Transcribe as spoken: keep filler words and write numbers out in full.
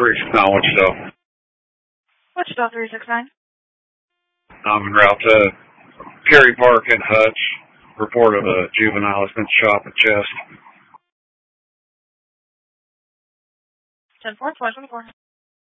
three six nine, Wichita. Wichita three six nine. I'm en route to Cary Park and Hutch. Report of a juvenile that's been shot in the chest. ten four, twenty twenty-four.